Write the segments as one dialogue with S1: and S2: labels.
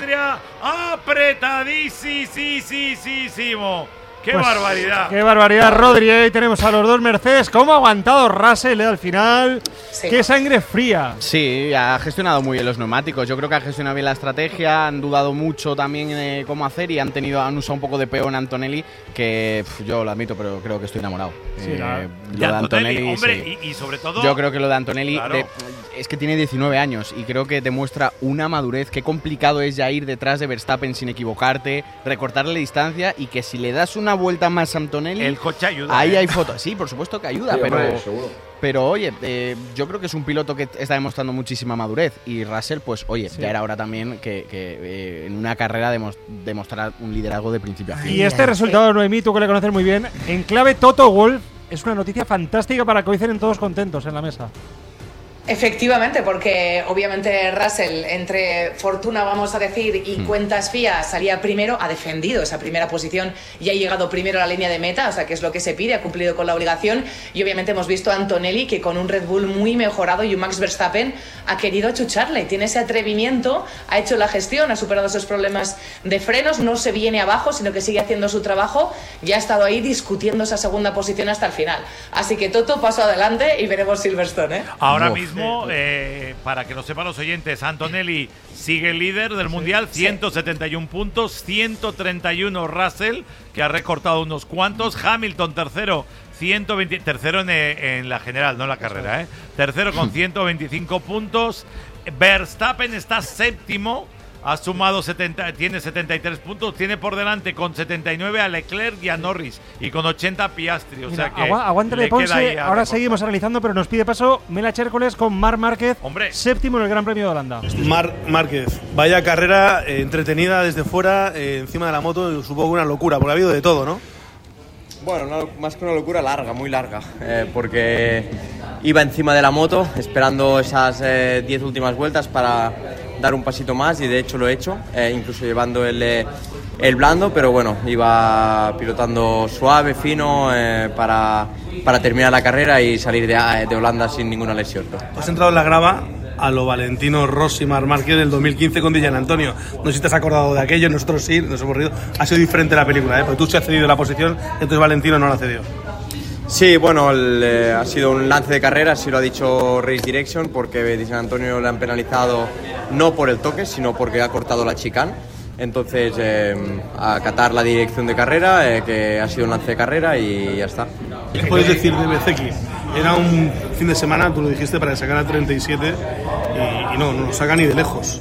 S1: Austria, apretadísimo. ¡Qué
S2: pues,
S1: barbaridad!
S2: ¡Qué barbaridad, Rodri! Ahí tenemos a los dos Mercedes. ¿Cómo ha aguantado Russell al final?
S3: Sí.
S2: ¡Qué sangre fría!
S4: Sí, ha gestionado muy bien los neumáticos. Yo creo que ha gestionado bien la estrategia. Han dudado mucho también cómo hacer y han usado un poco de peón Antonelli, que yo lo admito, pero creo que estoy enamorado.
S2: Sí,
S1: De Antonelli, hombre,
S4: sí.
S1: y sobre todo…
S4: Yo creo que lo de Antonelli
S1: Claro.
S4: es que tiene 19 años y creo que demuestra una madurez. Qué complicado es ya ir detrás de Verstappen sin equivocarte, recortarle distancia, y que si le das una vuelta más a Antonelli,
S1: El coche ayuda.
S4: ahí hay fotos. Sí, por supuesto que ayuda,
S5: Sí,
S4: pero…
S5: hombre, seguro.
S4: Pero oye, yo creo que es un piloto que está demostrando muchísima madurez, y Russell, pues oye,
S2: Sí.
S4: ya era hora también que en una carrera demostrar un liderazgo de principio a fin.
S2: Y este resultado, Noemí, tú que le conoces muy bien, en clave Toto Wolff, es una noticia fantástica para que hoy cenen todos contentos en la mesa.
S3: Efectivamente, porque obviamente Russell, entre fortuna, vamos a decir, y cuentas FIA, salía primero, ha defendido esa primera posición y ha llegado primero a la línea de meta, o sea que es lo que se pide, ha cumplido con la obligación. Y obviamente hemos visto a Antonelli, que con un Red Bull muy mejorado y un Max Verstappen ha querido achucharle, tiene ese atrevimiento, ha hecho la gestión, ha superado esos problemas de frenos, no se viene abajo, sino que sigue haciendo su trabajo, y ha estado ahí discutiendo esa segunda posición hasta el final. Así que Toto, paso adelante y veremos Silverstone, ¿eh?
S1: Ahora
S4: Uf.
S1: mismo, para que lo sepan los oyentes, Antonelli sigue líder del Mundial, 171 puntos, 131 Russell, que ha recortado unos cuantos, Hamilton tercero, 120, tercero en la general, no en la carrera, tercero con 125 puntos, Verstappen está séptimo, ha sumado tiene 73 puntos, tiene por delante con 79 a Leclerc y a Norris, y con 80 Piastri, o
S2: Mira,
S1: sea que
S2: aguántale,
S1: le queda
S2: Ponce.
S1: ahí a
S2: Ahora
S1: recortar.
S2: seguimos analizando, pero nos pide paso Mela Chércoles con Marc Márquez,
S1: Hombre.
S2: séptimo en el Gran Premio de Holanda.
S6: Marc Márquez, vaya carrera entretenida desde fuera, encima de la moto, supongo que una locura, porque ha habido de todo, ¿no?
S7: Bueno, más que una locura, larga, muy larga, porque iba encima de la moto esperando esas 10 últimas vueltas para dar un pasito más, y de hecho lo he hecho, incluso llevando el blando, pero bueno, iba pilotando suave, fino, para terminar la carrera y salir de Holanda sin ninguna lesión.
S6: Has entrado en la grava a lo Valentino Rossi, Marc Márquez del 2015 con Di Gianantonio. No sé si te has acordado de aquello, nosotros sí, nos hemos reído. Ha sido diferente la película, porque tú se has cedido la posición, entonces Valentino no la cedió.
S7: Sí, bueno, ha sido un lance de carrera, así lo ha dicho Race Direction, porque Di Gianantonio le han penalizado no por el toque, sino porque ha cortado la chicane. Entonces, acatar la dirección de carrera, que ha sido un lance de carrera, y ya está.
S6: ¿Qué puedes decir de Bezzecchi? Era un fin de semana, tú lo dijiste, para sacar a 37 y no lo saca ni de lejos.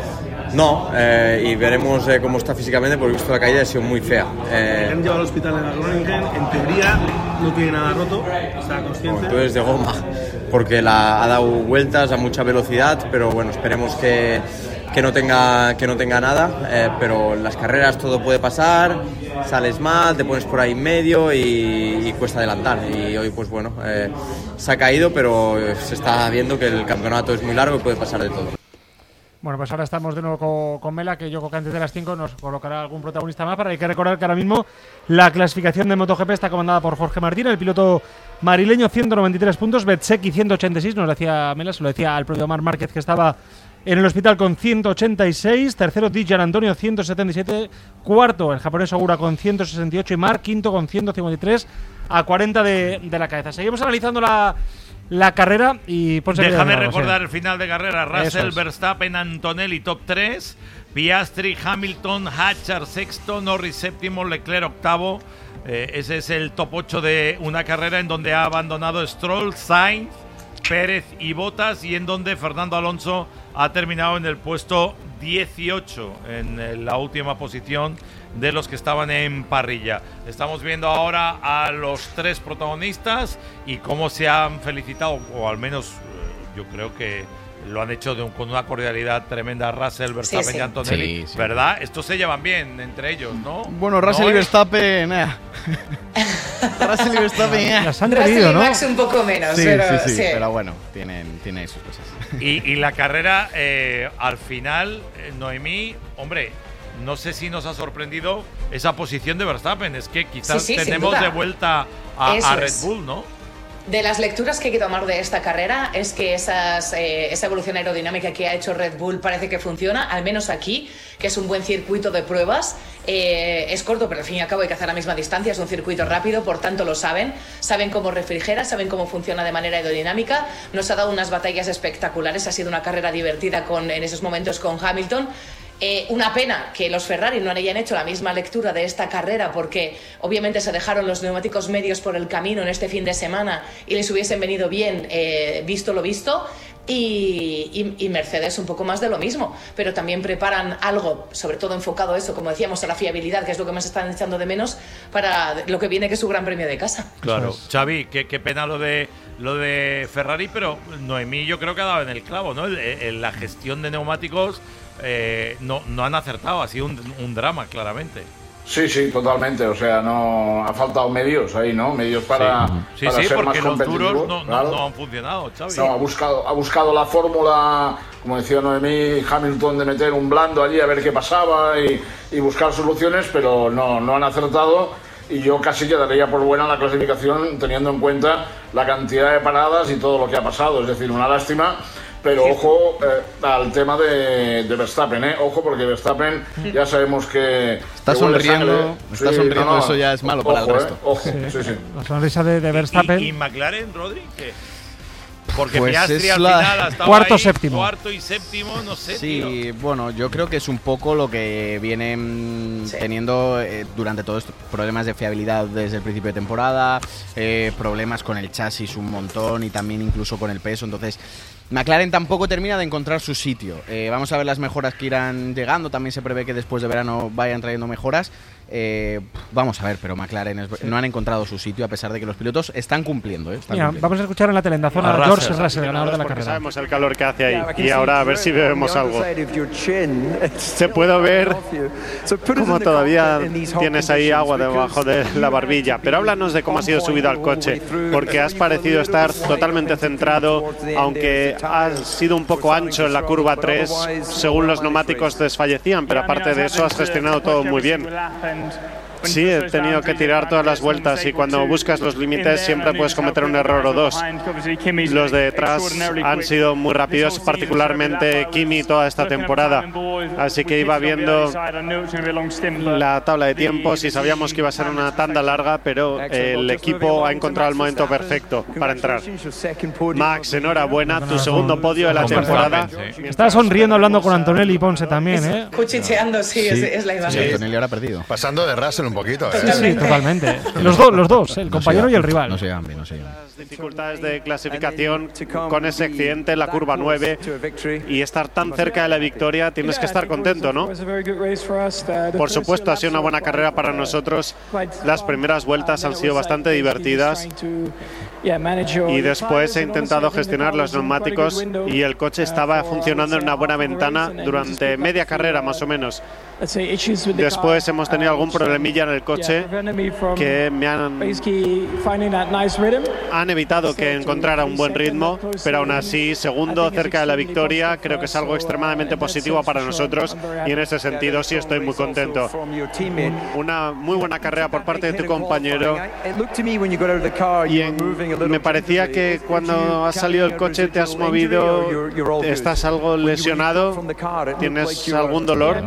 S7: No, y veremos cómo está físicamente, porque he visto la caída, ha sido muy fea.
S6: Le han llevado al hospital en la Groningen, en teoría no tiene nada roto, está consciente.
S7: Entonces de goma, porque ha dado vueltas a mucha velocidad, pero bueno, esperemos que no tenga nada, pero en las carreras todo puede pasar, sales mal, te pones por ahí en medio y cuesta adelantar, y hoy pues bueno, se ha caído, pero se está viendo que el campeonato es muy largo y puede pasar de todo.
S2: Bueno, pues ahora estamos de nuevo con Mela, que yo creo que antes de las 5 nos colocará algún protagonista más, pero hay que recordar que ahora mismo la clasificación de MotoGP está comandada por Jorge Martín, el piloto marileño, 193 puntos, Bezzecchi 186, nos lo decía Mela, se lo decía al propio Marc Márquez, que estaba en el hospital con 186, tercero Di Gianantonio 177, cuarto el japonés Ogura con 168 y Marc quinto con 153, a 40 de la cabeza. Seguimos analizando la carrera y
S1: déjame recordar el final de carrera. Russell,
S2: es.
S1: Verstappen, Antonelli top 3, Piastri, Hamilton, Hatchard sexto, Norris séptimo, Leclerc octavo. Ese es el top 8 de una carrera en donde ha abandonado Stroll, Sainz, Pérez y Bottas, y en donde Fernando Alonso ha terminado en el puesto 18, en la última posición de los que estaban en parrilla. Estamos viendo ahora a los tres protagonistas y cómo se han felicitado, o al menos yo creo que lo han hecho con una cordialidad tremenda, Russell, Verstappen y Antonelli,
S4: sí.
S1: ¿verdad? Estos se llevan bien entre ellos, ¿no?
S4: Bueno, Russell
S1: ¿No
S4: y Verstappen, Russell y Verstappen,
S2: Las han
S3: Russell
S2: tenido,
S3: y
S2: ¿no?
S3: Max un poco menos,
S4: sí,
S3: pero
S4: sí,
S3: sí.
S4: pero bueno, tiene sus cosas.
S1: Y la carrera, al final, Noemí, hombre, no sé si nos ha sorprendido esa posición de Verstappen. Es que quizás
S3: Sí, sin
S1: tenemos
S3: duda.
S1: de vuelta
S3: Eso
S1: a Red
S3: es.
S1: Bull, ¿no?
S3: De las lecturas que hay que tomar de esta carrera es que esa evolución aerodinámica que ha hecho Red Bull parece que funciona, al menos aquí, que es un buen circuito de pruebas. Es corto, pero al fin y al cabo hay que hacer la misma distancia, es un circuito rápido, por tanto lo saben cómo refrigera, saben cómo funciona de manera aerodinámica. Nos ha dado unas batallas espectaculares, ha sido una carrera divertida en esos momentos con Hamilton. Una pena que los Ferrari no hayan hecho la misma lectura de esta carrera, porque obviamente se dejaron los neumáticos medios por el camino en este fin de semana y les hubiesen venido bien, visto lo visto. Y Mercedes un poco más de lo mismo, pero también preparan algo, sobre todo enfocado a eso, como decíamos, a la fiabilidad, que es lo que más están echando de menos para lo que viene, que es su gran premio de casa.
S1: Claro, Xavi, qué pena lo de Ferrari, pero Noemí yo creo que ha dado en el clavo, ¿no? La gestión de neumáticos no han acertado, ha sido un drama, claramente.
S5: Sí, totalmente. O sea, no ha faltado medios ahí, ¿no? Medios para ser
S1: porque
S5: más
S1: los duros
S5: claro.
S1: no han funcionado, Xavi.
S5: No, ha buscado la fórmula, como decía Noemí, Hamilton, de meter un blando allí a ver qué pasaba y buscar soluciones, pero no han acertado. Y yo casi ya daría por buena la clasificación, teniendo en cuenta la cantidad de paradas y todo lo que ha pasado. Es decir, una lástima. Pero ojo al tema de Verstappen, ojo, porque Verstappen ya sabemos que
S4: está sonriendo,
S5: no,
S4: eso ya es malo para el resto.
S5: Ojo, sí.
S2: La sonrisa de Verstappen.
S1: ¿Y McLaren, Rodri? Porque
S4: pues
S1: Piastri al final ha estado
S2: cuarto
S1: y séptimo, no sé.
S4: Sí,
S1: tío.
S4: Bueno, yo creo que es un poco lo que vienen teniendo durante todo esto, problemas de fiabilidad desde el principio de temporada, problemas con el chasis un montón y también incluso con el peso. Entonces McLaren tampoco termina de encontrar su sitio. Vamos a ver las mejoras que irán llegando. También se prevé que después de verano vayan trayendo mejoras. Vamos a ver, pero McLaren no han encontrado su sitio, a pesar de que los pilotos están cumpliendo.
S2: Vamos a escuchar en la telendazona a George Russell, ganador de la carrera.
S8: Sabemos el calor que hace ahí y ahora a ver si vemos algo. Se puede ver cómo todavía tienes ahí agua debajo de la barbilla, pero háblanos de cómo has ido subido al coche, porque has parecido estar totalmente centrado, aunque has sido un poco ancho en la curva 3, según los neumáticos desfallecían, pero aparte de eso has gestionado todo muy bien. Sí, he tenido que tirar todas las vueltas y cuando buscas los límites siempre puedes cometer un error o dos. Los de detrás han sido muy rápidos, particularmente Kimi toda esta temporada. Así que iba viendo la tabla de tiempos y sabíamos que iba a ser una tanda larga, pero el equipo ha encontrado el momento perfecto para entrar. Max, enhorabuena, tu segundo podio de la temporada.
S2: Está sonriendo hablando con Antonelli y Ponce también,
S3: Cuchicheando, es la imagen.
S4: Sí, Antonelli ahora perdido.
S9: Pasando de Russell un poquito,
S2: Sí, totalmente. Los dos, el compañero y el rival.
S4: No se llaman.
S8: Las dificultades de clasificación con ese accidente en la curva 9 y estar tan cerca de la victoria, tienes que estar contento, ¿no? Por supuesto, ha sido una buena carrera para nosotros. Las primeras vueltas han sido bastante divertidas y después he intentado gestionar los neumáticos y el coche estaba funcionando en una buena ventana durante media carrera más o menos. Después hemos tenido algún problemilla en el coche que me han evitado que encontrara un buen ritmo, pero aún así, segundo cerca de la victoria, creo que es algo extremadamente positivo para nosotros y en ese sentido sí estoy muy contento. Una muy buena carrera por parte de tu compañero y me parecía que cuando has salido del coche te has movido, estás algo lesionado, ¿tienes algún dolor?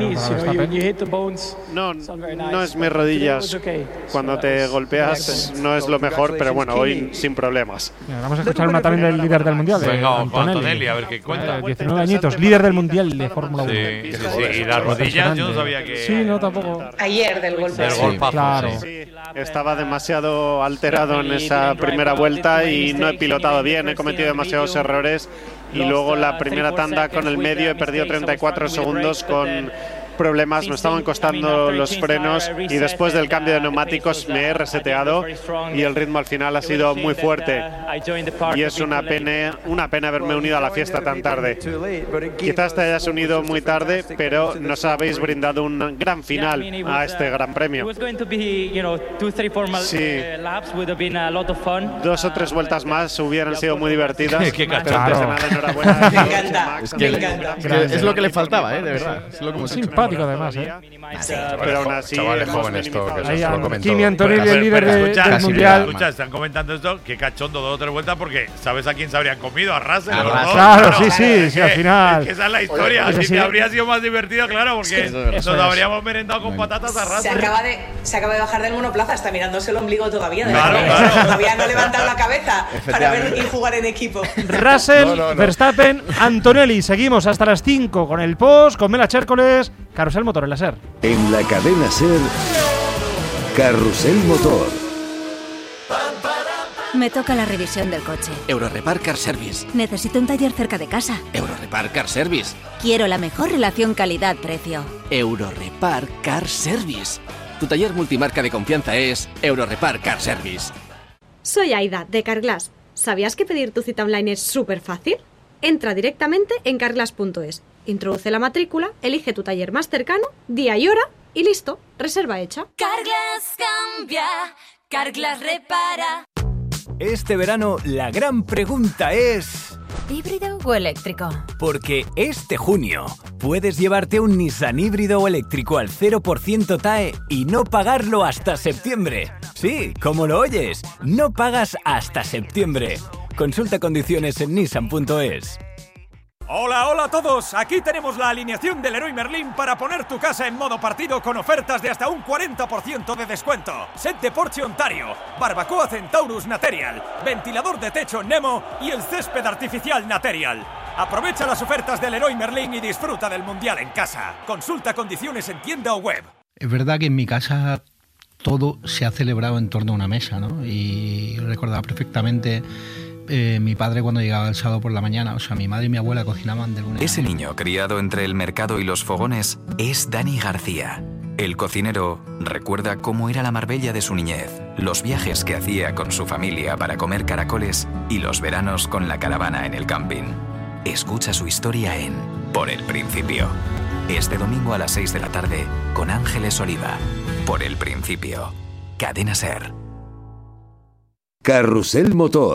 S8: No es mis rodillas. Cuando te golpeas no es lo mejor, pero bueno, hoy sin problemas.
S2: Vamos a escuchar una también del líder del mundial.
S1: Venga, Antonelli, a ver qué cuenta.
S2: 19 añitos, líder del mundial de Fórmula 1.
S1: Sí. Y las rodillas yo no sabía que.
S2: Sí, no, tampoco.
S3: Ayer del golpe.
S1: Del golpazo,
S2: claro.
S8: Sí, estaba demasiado alterado en esa primera vuelta y no he pilotado bien, he cometido demasiados errores y luego la primera tanda con el medio he perdido 34 segundos con problemas, me estaban costando los frenos y después del cambio de neumáticos me he reseteado y el ritmo al final ha sido muy fuerte y es una pena haberme unido a la fiesta tan tarde. Quizás te hayas unido muy tarde, pero nos habéis brindado un gran final a este gran premio. Sí, 2 o 3 vueltas más hubieran sido muy divertidas.
S1: Qué
S2: cachorro.
S3: Me encanta.
S4: Es lo que le faltaba, de verdad. Es lo que hemos hecho.
S2: simpático además,
S8: Pero aún así,
S9: chavales jóvenes, esto que se lo comentó.
S2: Kimi Antonelli, el líder del Mundial.
S1: Escucha, están comentando esto, que cachondo 2 o 3 vueltas, porque ¿sabes a quién se habrían comido? A Russell.
S2: Claro, sí, al final.
S1: Es que esa es la historia. Si habría sido más divertido, claro, porque nos habríamos merendado con patatas a Russell.
S3: Se acaba de bajar del monoplaza, está mirándose el ombligo todavía.
S1: Claro.
S3: Todavía no ha levantado la cabeza para ver y jugar en equipo.
S2: Russell, Verstappen, Antonelli. Seguimos hasta las 5 con el post, con Mela Chércoles, Carrusel Motor en la SER.
S10: En la cadena SER, Carrusel Motor.
S11: Me toca la revisión del coche.
S12: Eurorepar Car Service.
S11: Necesito un taller cerca de casa.
S12: Eurorepar Car Service.
S11: Quiero la mejor relación calidad-precio.
S12: Eurorepar Car Service. Tu taller multimarca de confianza es Eurorepar Car Service.
S13: Soy Aida, de Carglass. ¿Sabías que pedir tu cita online es súper fácil? Entra directamente en carglass.es, introduce la matrícula, elige tu taller más cercano, día y hora y listo, reserva hecha.
S14: Carglass cambia, Carglass repara.
S15: Este verano la gran pregunta es...
S14: ¿híbrido o eléctrico?
S15: Porque este junio puedes llevarte un Nissan híbrido o eléctrico al 0% TAE y no pagarlo hasta septiembre. Sí, como lo oyes, no pagas hasta septiembre. Consulta condiciones en nissan.es.
S16: Hola a todos, aquí tenemos la alineación del Leroy Merlin para poner tu casa en modo partido con ofertas de hasta un 40% de descuento. Set de Porsche Ontario, barbacoa Centaurus Material, ventilador de techo Nemo y el césped artificial Material. Aprovecha las ofertas del Leroy Merlin y disfruta del Mundial en casa. Consulta condiciones en tienda o web.
S17: Es verdad que en mi casa todo se ha celebrado en torno a una mesa, ¿no? Y recordaba perfectamente mi padre cuando llegaba el sábado por la mañana. O sea, mi madre y mi abuela cocinaban de lunes.
S18: Ese niño criado entre el mercado y los fogones es Dani García. El cocinero recuerda cómo era la Marbella de su niñez, los viajes que hacía con su familia para comer caracoles y los veranos con la caravana en el camping. Escucha su historia en Por el Principio. Este domingo a las 6 de la tarde con Ángeles Oliva. Por el Principio. Cadena SER.
S10: Carrusel Motor.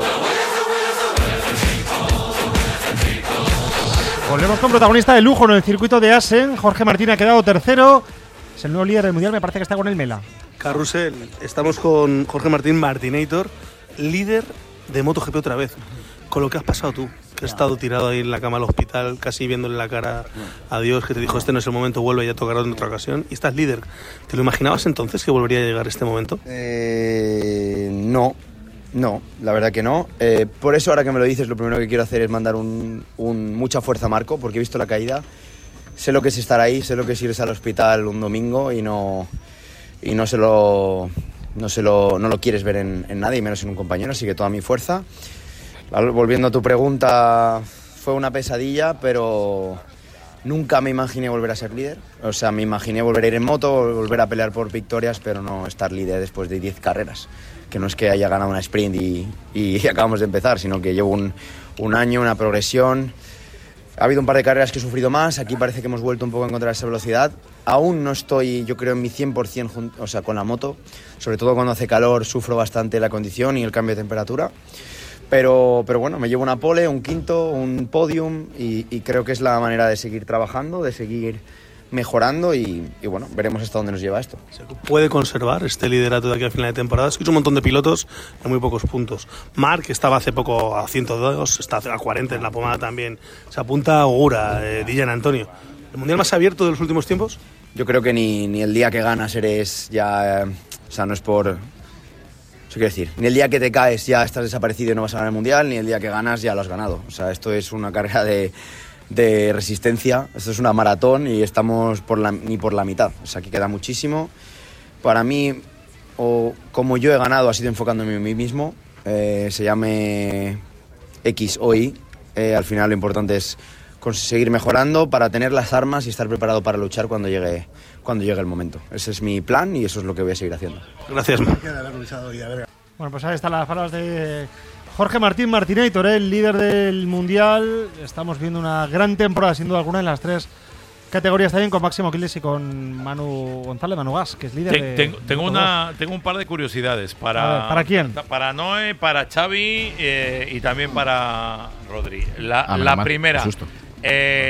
S2: Volvemos con protagonista de lujo en el circuito de Assen. Jorge Martín ha quedado tercero. Es el nuevo líder del Mundial, me parece que está con el Mela.
S6: Carrusel, estamos con Jorge Martín Martinator, líder de MotoGP otra vez. Con lo que has pasado tú, que has estado tirado ahí en la cama al hospital, casi viéndole la cara a Dios, que te dijo este no es el momento, vuelve y ya tocará en otra ocasión. Y estás líder. ¿Te lo imaginabas entonces que volvería a llegar este momento?
S4: No, la verdad que no. Por eso ahora que me lo dices, lo primero que quiero hacer es mandar mucha fuerza a Marco, porque he visto la caída. Sé lo que es estar ahí, sé lo que es irse al hospital un domingo y no lo quieres ver en nadie, menos en un compañero, así que toda mi fuerza. Volviendo a tu pregunta, fue una pesadilla, pero nunca me imaginé volver a ser líder. O sea, me imaginé volver a ir en moto, volver a pelear por victorias, pero no estar líder después de 10 carreras. Que no es que haya ganado una sprint y acabamos de empezar, sino que llevo un año, una progresión. Ha habido un par de carreras que he sufrido más, aquí parece que hemos vuelto un poco a encontrar esa velocidad. Aún no estoy, yo creo, en mi 100% con la moto. Sobre todo cuando hace calor sufro bastante la condición y el cambio de temperatura. Pero bueno, me llevo una pole, un quinto, un podium y creo que es la manera de seguir trabajando, de seguir mejorando y bueno, veremos hasta dónde nos lleva esto.
S6: ¿Se puede conservar este liderato de aquí a final de temporada? Es que es un montón de pilotos en muy pocos puntos. Marc estaba hace poco a 102, está a 40 en la pomada también. Se apunta a Ogura, Dylan Antonio. ¿El mundial más abierto de los últimos tiempos?
S4: Yo creo que ni el día que ganas eres ya... o sea, no es por... Eso quiero decir, ni el día que te caes ya estás desaparecido y no vas a ganar el mundial, ni el día que ganas ya lo has ganado. O sea, esto es una carrera de resistencia, esto es una maratón y estamos ni por la mitad, o sea que queda muchísimo. Para mí, o como yo he ganado ha sido enfocándome en mí mismo, se llame X o Y, al final lo importante es seguir mejorando para tener las armas y estar preparado para luchar cuando llegue el momento. Ese es mi plan y eso es lo que voy a seguir haciendo.
S6: Gracias.
S2: Bueno, pues ahí están las palabras de Jorge Martín Martinator, el líder del Mundial. Estamos viendo una gran temporada, sin duda alguna, en las tres categorías también, con Máximo Quiles y con Manu González, Manu Gas, que es líder
S1: tengo un par de curiosidades
S2: ¿Para quién?
S1: Para Noé, para Xavi y también para Rodri. La primera,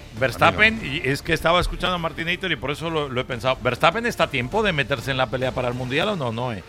S1: Verstappen, y es que estaba escuchando a Martinator y por eso lo he pensado. ¿Verstappen está a tiempo de meterse en la pelea para el Mundial o no, Noé?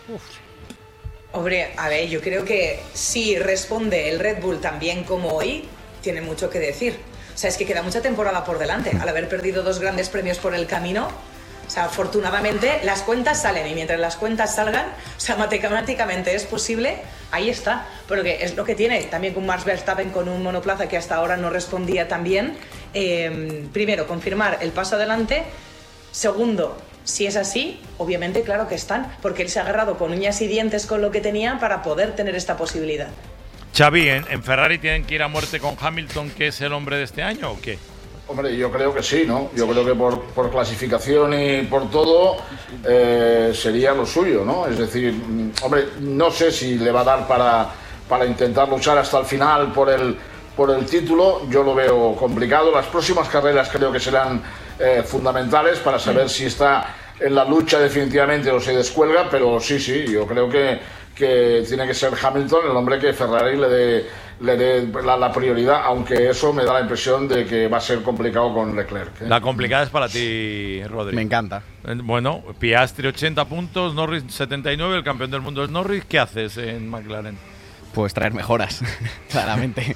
S3: Hombre, a ver, yo creo que si responde el Red Bull tan bien como hoy, tiene mucho que decir. O sea, es que queda mucha temporada por delante. Al haber perdido 2 grandes premios por el camino, o sea, afortunadamente las cuentas salen y mientras las cuentas salgan, o sea, matemáticamente es posible, ahí está. Porque es lo que tiene también con Max Verstappen con un monoplaza que hasta ahora no respondía tan bien. Primero, confirmar el paso adelante. Segundo, si es así, obviamente claro que están, porque él se ha agarrado con uñas y dientes con lo que tenía para poder tener esta posibilidad.
S1: Xavi, ¿en Ferrari tienen que ir a muerte con Hamilton, que es el hombre de este año, o qué?
S5: Hombre, yo creo que sí, ¿no? Yo creo que por clasificación y por todo sería lo suyo, ¿no? Es decir, hombre, no sé si le va a dar para intentar luchar hasta el final por el título. Yo lo veo complicado. Las próximas carreras creo que serán fundamentales para saber si está en la lucha definitivamente o se descuelga, pero sí, yo creo que tiene que ser Hamilton el hombre que Ferrari le dé la prioridad, aunque eso me da la impresión de que va a ser complicado con Leclerc.
S1: La complicada es para ti, Rodri.
S4: Me encanta.
S1: Bueno, Piastri 80 puntos, Norris 79, el campeón del mundo es Norris. ¿Qué haces en McLaren?
S4: Pues traer mejoras, claramente.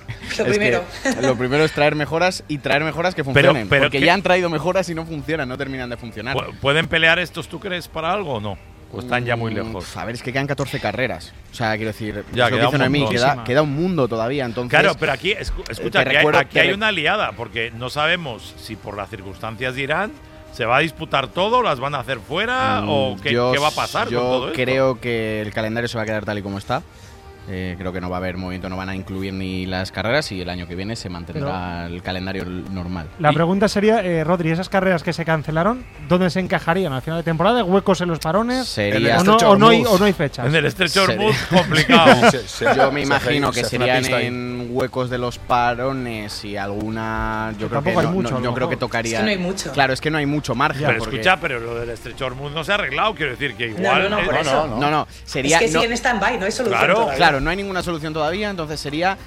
S3: Lo
S4: primero es traer mejoras y traer mejoras que funcionen. Porque ya han traído mejoras y no funcionan, no terminan de funcionar.
S1: ¿Pueden pelear estos, tú crees, para algo o no? ¿O están ya muy lejos?
S4: A ver, es que quedan 14 carreras. O sea, quiero decir,
S1: ya,
S4: queda un mundo todavía. Entonces,
S1: claro, pero aquí, escucha, aquí hay una liada, porque no sabemos si por las circunstancias dirán ¿se va a disputar todo? ¿Las van a hacer fuera? ¿O qué va a pasar con todo esto?
S4: Yo creo que el calendario se va a quedar tal y como está. Creo que no va a haber movimiento, no van a incluir ni las carreras y el año que viene se mantendrá el calendario normal.
S2: La pregunta sería, Rodri, ¿esas carreras que se cancelaron, dónde se encajarían? ¿Al final de temporada? ¿Huecos en los parones? ¿O no hay fechas?
S1: En el estrecho Hormuz, complicado.
S4: Yo me imagino que serían en huecos de los parones y alguna… Yo creo que no creo que tocaría…
S3: Es que no hay mucho.
S4: Claro, es que no hay mucho margen.
S1: Pero escucha, pero lo del estrecho Hormuz no se ha arreglado, quiero decir que igual…
S4: No, sería…
S3: Es que sigue en stand-by, no hay solución todavía.
S4: Claro, no hay ninguna solución todavía, entonces sería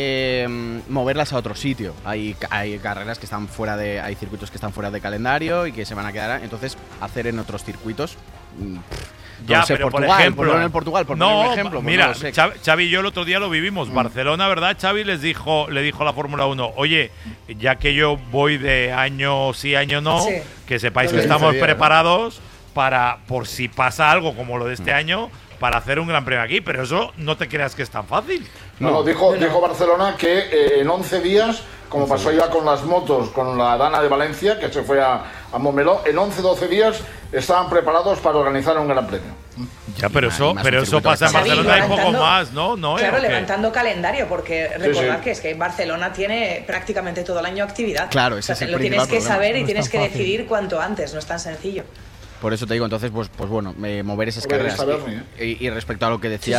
S4: moverlas a otro sitio. Hay carreras que están fuera de… Hay circuitos que están fuera de calendario y que se van a quedar… Entonces, hacer en otros circuitos…
S1: Ya,
S4: no sé,
S1: pero
S4: Portugal,
S1: por ejemplo,
S4: en el Portugal, por poner un ejemplo.
S1: Mira,
S4: no sé.
S1: Xavi y yo el otro día lo vivimos. Barcelona, ¿verdad? Xavi le dijo a la Fórmula 1, oye, ya que yo voy de año sí, año no, que sepáis que estamos preparados para, por si pasa algo como lo de este año, para hacer un gran premio aquí. Pero eso no te creas que es tan fácil.
S5: No, dijo Barcelona que en 11 días, como pasó ya con las motos, con la Dana de Valencia, que se fue a Montmeló, en 11-12 días estaban preparados para organizar un gran premio.
S1: Ya, pero eso pasa en Barcelona y poco más, ¿no?
S3: Claro, levantando calendario, porque recordad que es que Barcelona tiene prácticamente todo el año actividad.
S4: Claro, ese es el
S3: lo tienes que saber y
S2: no
S3: tienes que decidir cuanto antes, no es tan sencillo.
S4: Por eso te digo, entonces, pues bueno, mover esas carreras. Y respecto a lo que decías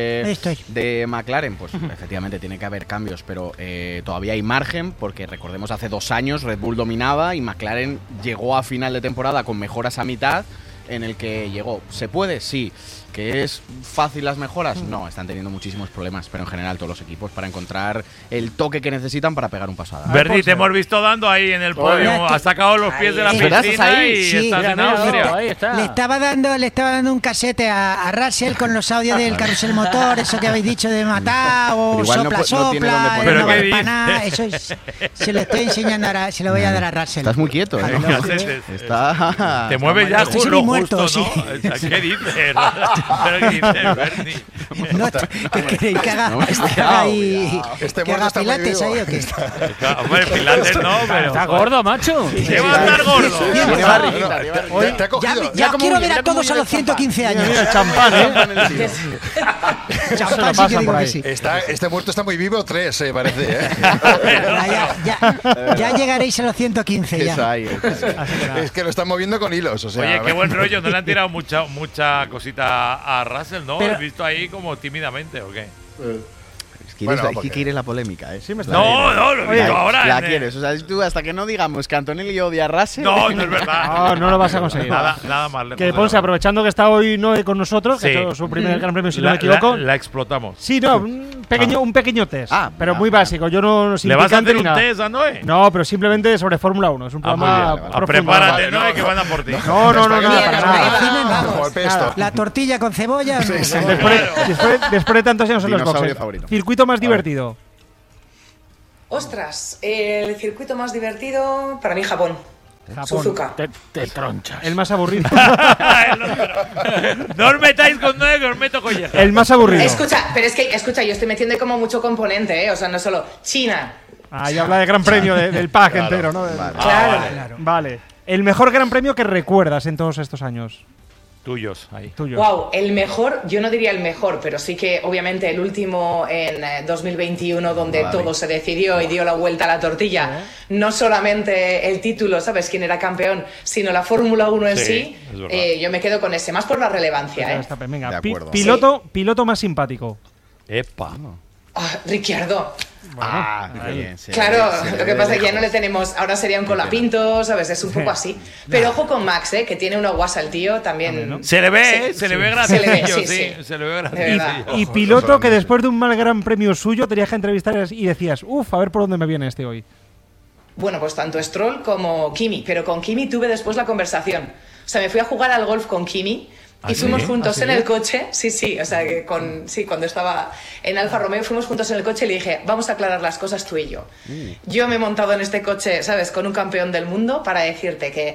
S4: de McLaren, pues efectivamente tiene que haber cambios, pero todavía hay margen, porque recordemos hace 2 años Red Bull dominaba y McLaren llegó a final de temporada con mejoras a mitad, en el que llegó. ¿Se puede? Sí. ¿Que es fácil las mejoras? No, están teniendo muchísimos problemas, pero en general todos los equipos para encontrar el toque que necesitan para pegar un pasada.
S1: Verdi, te hemos visto dando ahí en el podio, has sacado los pies de la piscina y estás en Austria.
S19: Ahí está. Le estaba dando un casete a Russell con los audios del carrusel motor, eso que habéis dicho de matar o sopla,
S1: pero qué dices.
S19: Eso se lo estoy enseñando ahora, se lo voy a dar a Russell.
S4: Estás muy quieto, ¿eh?
S1: Te mueves ya
S19: justo,
S1: ¿no?
S19: Sí.
S1: ¿Qué dices? ¿Pero qué dices, Bernie?
S19: ¿Qué queréis que haga ahí?
S9: ¿Que haga
S19: pilates ahí o qué?
S1: Hombre, pilates no, pero…
S2: Está gordo, macho.
S1: ¿Qué va a estar gordo?
S4: Tiene barriguita.
S19: Ya quiero ver a todos a los 115 años.
S2: Mira, champán, ¿eh?
S19: Champán sí que digo que sí.
S9: Este muerto está muy vivo, 3, parece.
S19: Ya llegaréis a los 115 ya.
S9: Es que lo están moviendo con hilos, o sea…
S1: Oye, qué buen rollo. ¿No le han tirado mucha cosita a Russell, no? ¿Has visto ahí como tímidamente o qué?
S4: Quieres la polémica, ¿eh?
S2: Sí, me está
S1: no, lo digo ahora.
S4: La quieres, o sea, tú hasta que no digamos que Antonelli odia a Russell…
S1: No es verdad.
S2: No lo vas a conseguir.
S1: Nada más.
S2: Que Ponce, aprovechando que está hoy Noé con nosotros, que ha hecho su primer gran premio, si no me equivoco…
S1: La explotamos.
S2: Sí, no, Un pequeño test, pero muy básico. Yo no
S1: ¿Le vas a hacer un test a Noé?
S2: No, pero simplemente sobre Fórmula 1. Es un programa.
S1: Prepárate, Noé, que van a por ti.
S2: No,
S19: La tortilla con cebolla.
S2: Después de tantos años en los boxes. Circuito más divertido.
S3: Ostras, el circuito más divertido para mí Japón. Suzuka.
S2: Te tronchas. El más aburrido.
S1: No os metáis con Noé, que os meto con Yeja.
S2: El más aburrido.
S3: Escucha, yo estoy metiendo como mucho componente, o sea, no solo China.
S2: Ahí habla de gran premio del pack entero, ¿no?
S3: Claro.
S2: Vale. El mejor gran premio que recuerdas en todos estos años.
S1: Tuyos, ahí.
S3: Wow, el mejor, yo no diría el mejor, pero sí que obviamente el último en 2021 donde todo se decidió y dio la vuelta a la tortilla. No solamente el título, ¿sabes? Quién era campeón, sino la Fórmula 1 en sí. Yo me quedo con ese, más por la relevancia.
S2: Venga, piloto más simpático.
S1: Epa.
S3: Ricciardo.
S4: Bien,
S3: claro, lo que pasa es que ya no le tenemos. Ahora sería un colapinto, ¿sabes? Es un poco así. Pero ojo con Max, que tiene una guasa el tío también.
S1: Se le ve, se le ve graciosillo, se le ve graciosillo.
S2: Y piloto que después de un mal gran premio suyo tenías que entrevistar y decías, a ver por dónde me viene este hoy.
S3: Bueno, pues tanto Stroll como Kimi, pero con Kimi tuve después la conversación. O sea, me fui a jugar al golf con Kimi. Y fuimos juntos en el coche, o sea, que cuando estaba en Alfa Romeo fuimos juntos en el coche y le dije, vamos a aclarar las cosas tú y yo. Yo me he montado en este coche, ¿sabes?, con un campeón del mundo para decirte que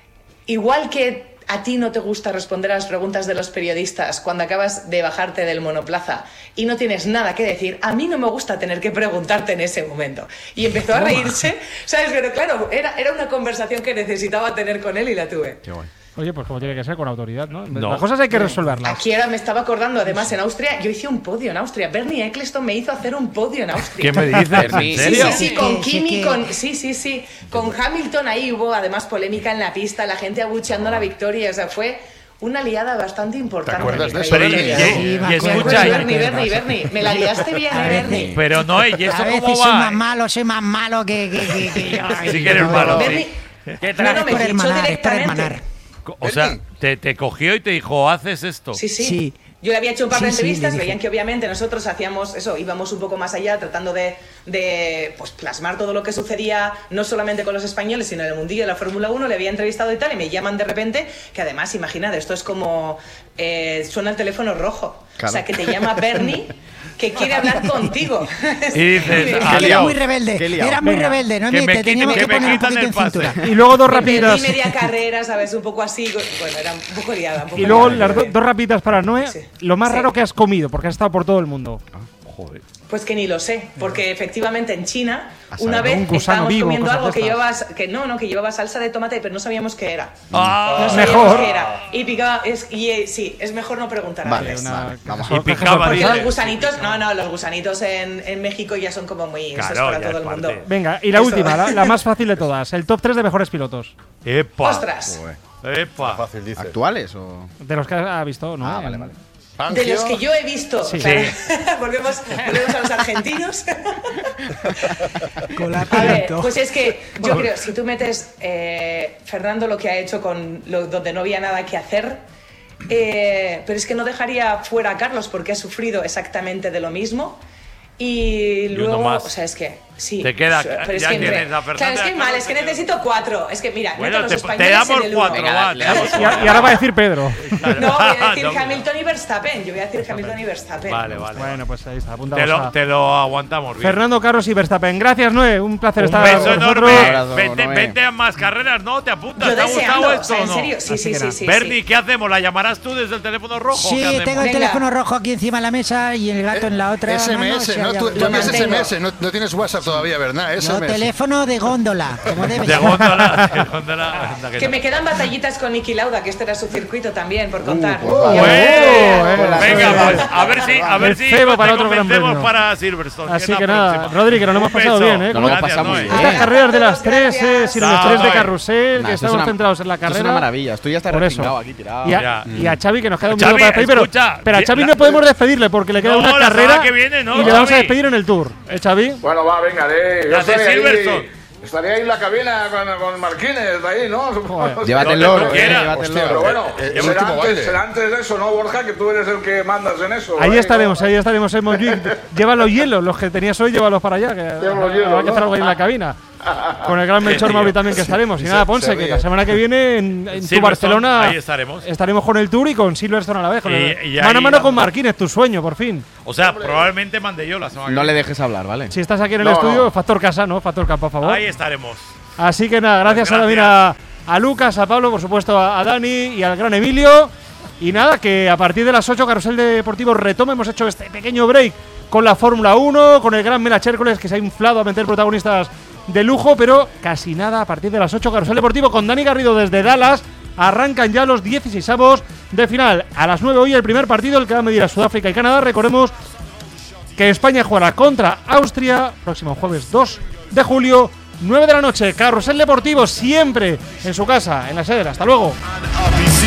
S3: igual que a ti no te gusta responder a las preguntas de los periodistas cuando acabas de bajarte del monoplaza y no tienes nada que decir, a mí no me gusta tener que preguntarte en ese momento. Y empezó a reírse, ¿sabes? Pero claro, era una conversación que necesitaba tener con él y la tuve.
S2: Qué guay. Oye, pues como tiene que ser, con autoridad, ¿no? Las cosas hay que resolverlas.
S3: Aquí ahora me estaba acordando, además, en Austria, yo hice un podio en Austria. Bernie Eccleston me hizo hacer un podio en Austria.
S1: ¿Qué me dices? ¿En serio?
S3: Sí, con Kimi, con Hamilton ahí hubo, además, polémica en la pista, la gente abucheando la victoria, o sea, fue una liada bastante importante.
S9: ¿Te acuerdas de eso?
S1: Y escucha,
S3: Bernie, me la liaste bien, Bernie.
S1: Pero no, ¿y eso cómo va?
S19: Soy más malo que yo.
S1: Sí que eres malo.
S3: Bernie, no, me fichó directamente.
S1: O sea, te cogió y te dijo, ¿haces esto?
S3: Sí. Yo le había hecho un par de entrevistas, veían que obviamente nosotros hacíamos eso, íbamos un poco más allá, tratando de pues, plasmar todo lo que sucedía, no solamente con los españoles, sino en el mundillo de la Fórmula 1, le había entrevistado y tal, y me llaman de repente, que además, imagínate, esto es como, suena el teléfono rojo, claro. O sea, que te llama Bernie, que quiere hablar contigo.
S1: Y dices,
S19: era muy rebelde, ¿no? Te teníamos que poner un poquito en cintura.
S2: Y luego dos rapiditas.
S3: Y media carrera, ¿sabes? Un poco así, bueno, era un poco liada.
S2: Y luego las dos rapiditas para Noé. Lo más raro que has comido, porque has estado por todo el mundo.
S1: Joder.
S3: Pues que ni lo sé, porque efectivamente en China una vez estábamos comiendo algo que llevaba salsa de tomate, pero no sabíamos qué era. No sabíamos
S2: mejor.
S3: qué era. Y picaba, sí, es mejor no preguntar.
S4: Vale,
S1: y picaba.
S3: Porque los gusanitos, los gusanitos en México ya son como muy
S1: claro,
S3: eso es para todo el mundo.
S2: Venga, y la última, la más fácil de todas, el top 3 de mejores pilotos.
S1: ¡Epa!
S3: ¡Ostras!
S1: ¡Epa!
S9: Fácil, dice.
S4: ¿Actuales o...?
S2: De los que ha visto, ¿no?
S4: Vale.
S3: De los que yo he visto.
S2: Sí.
S3: Volvemos a los argentinos. A ver, pues es que yo creo, si tú metes Fernando lo que ha hecho donde no había nada que hacer, pero es que no dejaría fuera a Carlos porque ha sufrido exactamente de lo mismo. Y luego, o sea, es que sí.
S1: Te queda,
S3: pero es
S1: ya
S3: que
S1: tienes la persona.
S3: Claro, es que mal, es que necesito 4. Es que mira,
S1: bueno,
S3: los
S1: te
S3: españoles
S1: damos
S3: en el
S1: 4, va.
S2: Y ahora va a decir Pedro.
S3: No, voy a decir Hamilton y Verstappen. Yo voy a decir Hamilton y Verstappen.
S1: Vale.
S2: Bueno, pues ahí está, apuntamos.
S1: Te lo aguantamos bien.
S2: Fernando, Carlos y Verstappen. Gracias, Noé. Un placer estar con
S1: enorme.
S2: nosotros.
S1: Vente a más carreras, ¿no? ¿Te apuntas? ¿Te ha
S3: gustado
S1: esto o no?
S3: ¿En serio? Sí.
S1: Bernie, ¿qué hacemos? ¿La llamarás tú desde el teléfono rojo?
S19: Sí, tengo el teléfono rojo aquí encima de la mesa y el gato en la otra.
S9: SMS, ¿no? Tú envías SMS, no tienes WhatsApp todavía, ¿verdad?
S19: No, teléfono de góndola, como debe ser.
S1: De góndola.
S3: Que me quedan batallitas con Niki Lauda, que este era su circuito también, por contar.
S1: Venga, pues a ver si te convencemos para Silverstone.
S2: Así que nada, Rodri, que nos lo hemos pasado bien, ¿eh?
S4: Nos lo pasamos bien.
S2: Estas carreras de las 3, sin el estrés de carrusel, que estamos centrados en la carrera.
S4: Es una maravilla, estoy ya está respingado aquí tirado.
S2: Y a Xavi, que nos queda un minuto para despedir, pero a Xavi no podemos despedirle porque le queda una carrera y le vamos a despedir en el Tour. Xavi?
S5: Bueno, va, venga, yo Estaría ahí en la cabina con Marquines, ahí, ¿no?
S4: Llévate el loro,
S5: Pero bueno, será antes de eso, ¿no, Borja? Que tú eres el que mandas en eso.
S2: Ahí estaremos en Montjuic. Lleva los hielos, los que tenías hoy, llévalos para allá. Que habrá que hacer algo ahí en la cabina. Con el gran Melchor Mauri también que estaremos. Y nada, Ponce, que la semana que viene en tu Barcelona
S1: ahí estaremos
S2: con el Tour y con Silverstone a la vez. Mano a mano con Marquines, tu sueño, por fin.
S1: O sea, probablemente mande yo la semana que viene.
S4: No le dejes hablar, ¿vale?
S2: Si estás aquí en el estudio, Factor Casa, ¿no? Factor Campo, por favor.
S1: Ahí estaremos.
S2: Así que nada, gracias. También a Lucas, a Pablo, por supuesto a Dani y al gran Emilio. Y nada, que a partir de las 8 Carrusel Deportivo retoma. Hemos hecho este pequeño break con la Fórmula 1, con el gran Mela Chércoles, que se ha inflado a meter protagonistas de lujo, pero casi nada a partir de las 8 Carrusel Deportivo con Dani Garrido desde Dallas. Arrancan ya los 16avos de final. A las 9 hoy el primer partido, el que va a medir a Sudáfrica y Canadá. Recordemos que España jugará contra Austria próximo jueves 2 de julio, 9 de la noche. Carrusel Deportivo siempre en su casa, en la sede. Hasta luego.